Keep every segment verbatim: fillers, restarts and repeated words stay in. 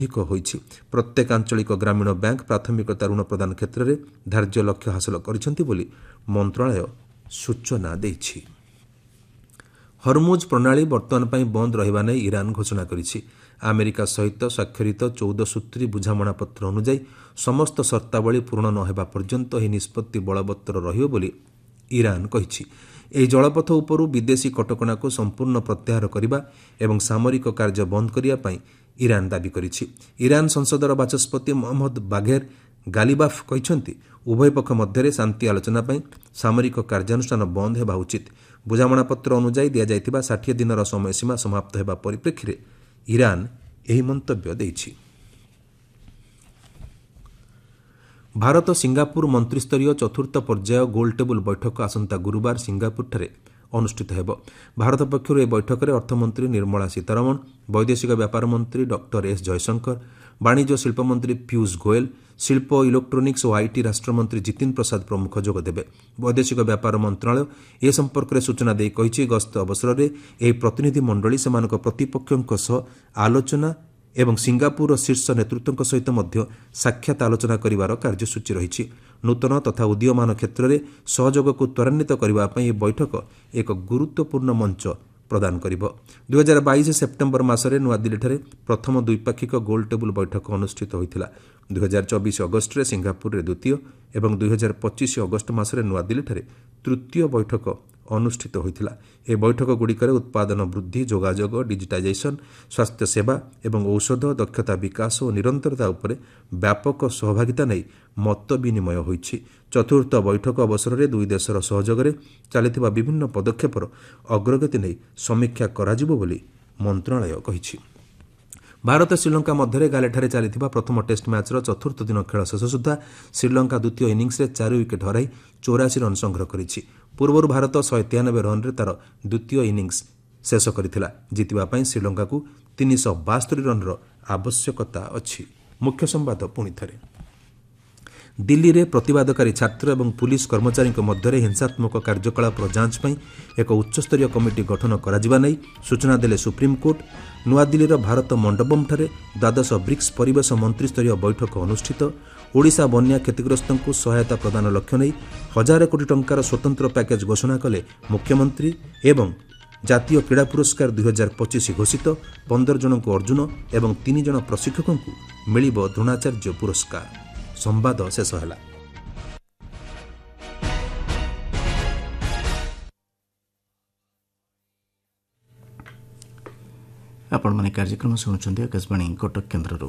अधिक होइछि। प्रत्येक आंचलिक ग्रामीण बैंक प्राथमिकता ऋण प्रदान क्षेत्र में धार्य लक्ष्य हासिल करिसेंति बोली मंत्रालय सूचना देइछि। हरमुज प्रणाली वर्तमान पर बंद रहिबा नै ईरान घोषणा करिछि। अमेरिका सहित स्वाक्षरित चौदह सूत्री बुझामणा पत्र अनुଯାयी समस्त शर्तावली पूर्ण न हेबा पर्यंत ଏହି निष्पत्ति बलवत्तर रहिବ ବୋଲି ईरान कहिछि। ଏହି ଜଳପଥ ଉପରୁ ବିଦେଶୀ କଟକଣାକୁ ସମ୍ପୂର୍ଣ୍ଣ ପ୍ରତ୍ୟାହାର କରିବା ଏବଂ ସାମରିକ କାର୍ଯ୍ୟ ବନ୍ଦ କରିବା ପାଇଁ ईरान दाबी କରିଛି। Iran संसदर Bachaspati Mohammad Bagher Ghalibaf କହିଛନ୍ତି उभय पक्ष मध्य शांति आलोचना ପାଇଁ सामरिक कार्यानुष्ठान बंद हेबा उचित। बुझामणा पत्र अनुଯାୟୀ दियाଯାଇଥିବା ଷାଠିଏ ଦିନର ସମୟସୀମା समाप्त ହେବା परिप्रेक्षीରେ ईरान ଏହି ମନ୍ତବ୍ୟ ଦେଇଛି। भारत सिंगापुर मंत्रिस्तरीय चतुर्थ पर्याय गोलटेबुल बैठक आसंता गुरुवार सिंगापुरଠାରେ अनुष्ठित हेब। भारत पक्षर यह बैठक में अर्थमंत्री निर्मला सीतारमण, वैदेशिक व्यापार मंत्री डॉक्टर एस जयशंकर, वाणिज्य शिल्प मंत्री पीयूष गोयल, शिल्प इलेक्ट्रोनिक्स और आईटी राष्ट्रमंत्री जितिन प्रसाद प्रमुख जोगदेवे। वैदेशिक व्यापार मंत्रालय ए संपर्क में सूचना दे कहिछि गस्त अवसर में यह प्रतिनिधि मंडली सेमानक प्रतिपक्षों सह आलोचना एवं सिंगापुर शीर्ष नेतृत्व सहित मध्य साक्षात आलोचना करिवार कार्यसूची रही। नूतन तथा उदीयमान क्षेत्र में सहयोग को त्वरान्वित करने यह बैठक एक गुरुत्वपूर्ण मंच प्रदान करिब। दुई हजार बाईस सेप्टेम्बर मासरे नुआदिल्ली प्रथम द्विपाक्षिक गोल टेबुल बैठक अनुष्ठित होता। दुई हजार चौबीस अगस्ट में सिंगापुर में द्वितीय और दुई हजार पच्चीस अगस्ट मासरे नुआदिल्ली तृतीय बैठक अनुष्ठित होता। यह बैठक गुड़िक उत्पादन वृद्धि, जोगाजोग, डिजिटाइजेशन, स्वास्थ्य सेवा एवं औषध, दक्षता विकास और निरंतरता उपरे व्यापक सहभागिता नहीं मत विनिमय होइछि। चतुर्थ बैठक अवसर में दुई देशर सहयोग में चलिथिबा विभिन्न पदक्षेपर अग्रगति नहीं समीक्षा कराजिबो बोली मंत्रालय कहिछि। भारत श्रीलंका मध्य गालेठारे चलिथिबा प्रथम टेस्ट मैचर चतुर्थ दिन खेल शेष सुधा श्रीलंका द्वितीय इनिंग्स चारि विकेट हराई चौरासी रन संग्रह करिछि। पूर्व भारत शहे तेयानबे रन रे तार द्वितीय इनिंग्स शेष करिथिला। जितिबा पई श्रीलंका को तीन सौ बास्तरी रन आवश्यकता अछि। मुख्य संवाद पुणी थरे। दिल्ली में प्रतिवादकारी छात्र और पुलिस कर्मचारी मध्य हिंसात्मक कार्यकलापर जांच पर एक उच्चस्तरीय कमिटी गठन करा नहीं सूचना देले सुप्रीमकोर्ट। नुआदिल्लीर भारत मंडपम ठारे द्वादश ब्रिक्स परिवेश मंत्रिस्तरीय बैठक अनुष्ठित। ओडिशा बन्या क्षतिग्रस्त को सहायता प्रदान लक्ष्य नहीं हजार कोटी टंकार स्वतंत्र पैकेज घोषणा कले मुख्यमंत्री। एवं जातीय क्रीड़ा पुरस्कार दुई हजार पच्चीस घोषित। पंदर जन को अर्जुन और तीन जन प्रशिक्षकों को मिलिब द्रोणाचार्य पुरस्कार। संवाद शेष है। आपण माने कार्यक्रम शुणुंट आकाशवाणी कटक केन्द्र।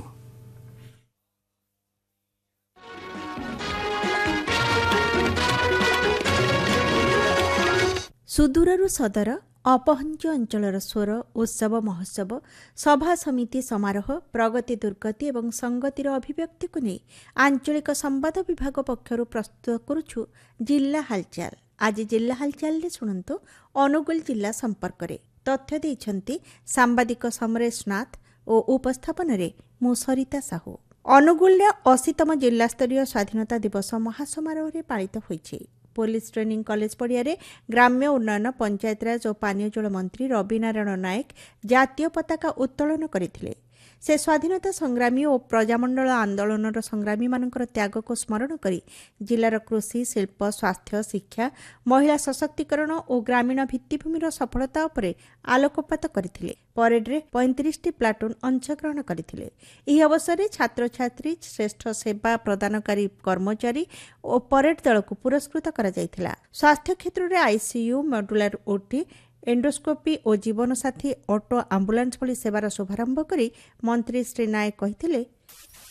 सुदूररू सदर अपहंच अंचलर स्वर उत्सव महोत्सव सभा समिति समारोह प्रगति दुर्गति एवं संगतिर अभिव्यक्ति को नहीं आंचलिक संवाद विभाग पक्षर प्रस्तुत करुछु जिला हालचाल। आज जिला हालचाल शुणु अनुगुल जिला संपर्क में तथ्य देइछन्ति सांबादिक समरेश नाथ और उपस्थापन रे मु सरिता साहू। अनुगुल अशीतम जिला स्तरीय स्वाधीनता दिवस महासमारोह पालित होइछि। पुलिस ट्रेनिंग कॉलेज पड़ियारे ग्राम्य उन्नयन पंचायतराज और पानीय जल मंत्री रवि नारायण नायक जातीय पताका उत्तोलन करथिले। से स्वाधीनता संग्रामी और प्रजामंडल आंदोलन संग्रामी मानकर त्याग को स्मरण करी जिलार कृषि, शिल्प, स्वास्थ्य, शिक्षा, महिला सशक्तिकरण और ग्रामीण भित्तिभूमिर सफलता उपरे आलोकपात करथिले। परेड रे पैंतीस टी प्लाटून अंशग्रहण करथिले। एही अवसर में छात्र छात्री, श्रेष्ठ सेवा प्रदानकारी कर्मचारी और परेड दल को पुरस्कृत करा जायथिला। स्वास्थ्य क्षेत्र में आईसीयू, मॉड्यूलर ओटी, एंडोस्कोपी और जीवन साथी ऑटो आंबुलांस भली सेवार शुभारंभ करी मंत्री श्री नायक कहिथिले